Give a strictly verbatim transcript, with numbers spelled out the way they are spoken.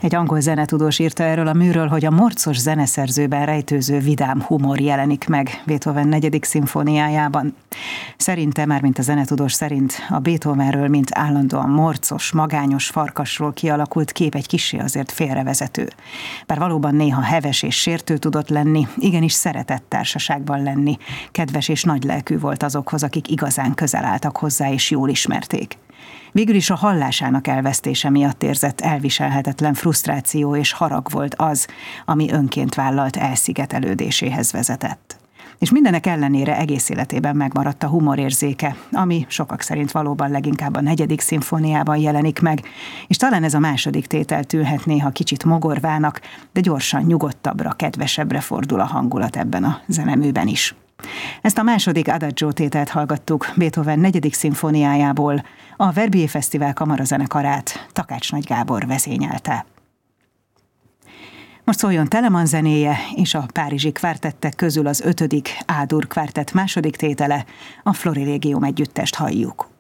Egy angol zenetudós írta erről a műről, hogy a morcos zeneszerzőben rejtőző vidám humor jelenik meg Beethoven negyedik szimfóniájában. Szerinte, már mint a zenetudós szerint, a Beethovenről, mint állandóan morcos, magányos farkasról kialakult kép egy kissé azért félrevezető. Bár valóban néha heves és sértő tudott lenni, igenis szeretett társaságban lenni, kedves és nagylelkű volt azokhoz, akik igazán közel álltak hozzá és jól ismerték. Végül is a hallásának elvesztése miatt érzett elviselhetetlen frusztráció és harag volt az, ami önként vállalt elszigetelődéséhez vezetett. És mindenek ellenére egész életében megmaradt a humorérzéke, ami sokak szerint valóban leginkább a negyedik szimfóniában jelenik meg, és talán ez a második tétel tűnhet néha kicsit mogorvának, de gyorsan nyugodtabbra, kedvesebbre fordul a hangulat ebben a zeneműben is. Ezt a második Adagio tételt hallgattuk Beethoven negyedik szimfóniájából, a Verbier Fesztivál kamarazenekarát Takács Nagy Gábor vezényelte. Most szóljon Telemann zenéje, és a párizsi kvártettek közül az ötödik A-dur kvártett második tétele, a Florilegium együttest halljuk.